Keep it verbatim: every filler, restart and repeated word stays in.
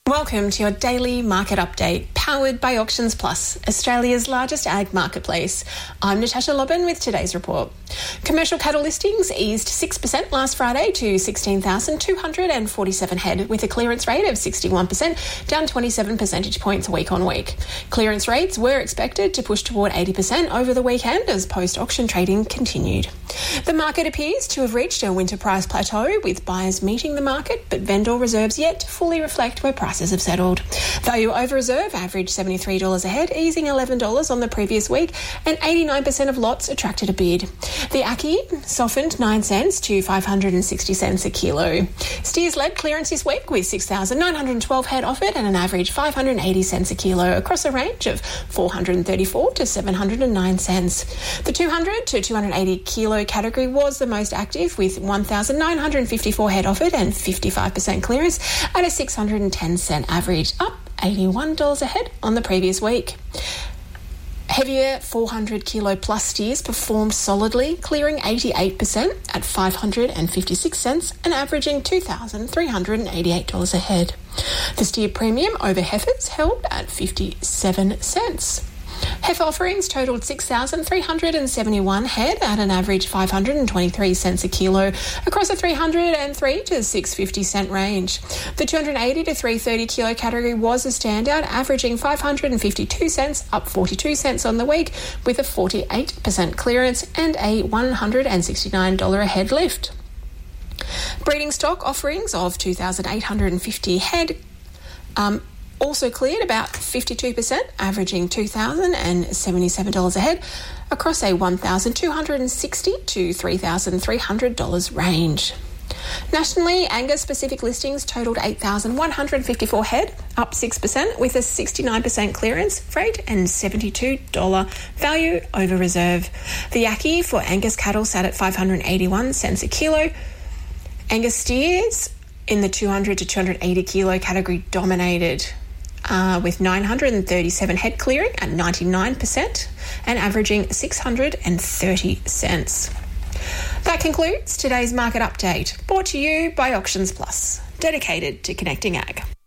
Welcome to your daily market update, powered by Auctions Plus, Australia's largest ag marketplace. I'm Natasha Lobban with today's report. Commercial cattle listings eased six percent last Friday to sixteen thousand two hundred forty-seven head, with a clearance rate of sixty-one percent, down twenty-seven percentage points week on week. Clearance rates were expected to push toward eighty percent over the weekend as post-auction trading continued. The market appears to have reached a winter price plateau, with buyers meeting the market, but vendor reserves yet to fully reflect where prices have settled. Value over reserve averaged seventy-three dollars a head, easing eleven dollars on the previous week, and eighty-nine percent of lots attracted a bid. The Ackee softened nine cents to five hundred sixty cents a kilo. Steers led clearance this week with six thousand nine hundred twelve head offered and an average five hundred eighty cents a kilo across a range of four hundred thirty-four to seven hundred nine cents. The two hundred to two hundred eighty kilo category was the most active, with one thousand nine hundred fifty-four head offered and fifty-five percent clearance at a six hundred ten cent average, up eighty-one dollars a head on the previous week. Heavier four hundred kilo plus steers performed solidly, clearing eighty-eight percent at five hundred fifty-six cents and averaging two thousand three hundred eighty-eight dollars a head. The steer premium over heifers held at fifty-seven cents. Heifer offerings totaled six thousand three hundred seventy-one head at an average five hundred twenty-three cents a kilo across a three hundred three to six hundred fifty cent range. The two hundred eighty to three hundred thirty kilo category was a standout, averaging five hundred fifty-two cents, up forty-two cents on the week, with a forty-eight percent clearance and a one hundred sixty-nine dollars a head lift. Breeding stock offerings of two thousand eight hundred fifty head um, also cleared about fifty-two percent, averaging two thousand seventy-seven dollars a head across a one thousand two hundred sixty dollars to three thousand three hundred dollars range. Nationally, Angus-specific listings totaled eight thousand one hundred fifty-four head, up six percent, with a sixty-nine percent clearance rate and seventy-two dollars value over reserve. The Ackee for Angus cattle sat at five hundred eighty-one cents a kilo. Angus steers in the two hundred to two hundred eighty kilo category dominated, Uh, with nine hundred thirty-seven head clearing at ninety-nine percent and averaging six hundred thirty cents. That concludes today's market update, brought to you by Auctions Plus, dedicated to connecting ag.